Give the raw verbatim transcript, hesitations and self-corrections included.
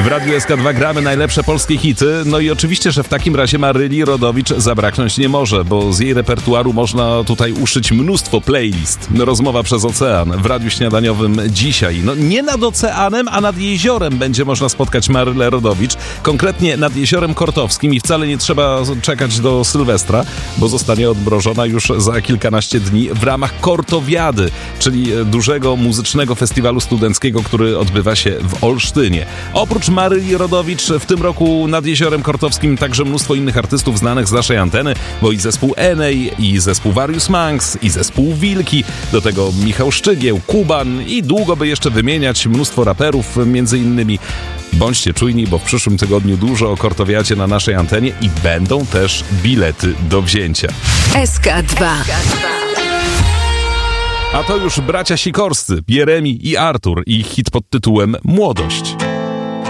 W Radiu S K dwa gramy najlepsze polskie hity, no i oczywiście, że w takim razie Maryli Rodowicz zabraknąć nie może, bo z jej repertuaru można tutaj uszyć mnóstwo playlist. Rozmowa przez ocean w Radiu Śniadaniowym dzisiaj. No nie nad oceanem, a nad jeziorem będzie można spotkać Marylę Rodowicz, konkretnie nad Jeziorem Kortowskim i wcale nie trzeba czekać do Sylwestra, bo zostanie odmrożona już za kilkanaście dni w ramach Kortowiady, czyli dużego muzycznego festiwalu studenckiego, który odbywa się w Olsztynie. Oprócz Maryli Rodowicz w tym roku nad Jeziorem Kortowskim także mnóstwo innych artystów znanych z naszej anteny, bo i zespół Enej, i zespół Various Monks, i zespół Wilki, do tego Michał Szczygieł, Kuban i długo by jeszcze wymieniać, mnóstwo raperów między innymi. Bądźcie czujni, bo w przyszłym tygodniu dużo o Kortowiadzie na naszej antenie i będą też bilety do wzięcia. S K dwa. A to już bracia Sikorscy, Jeremi i Artur i hit pod tytułem Młodość.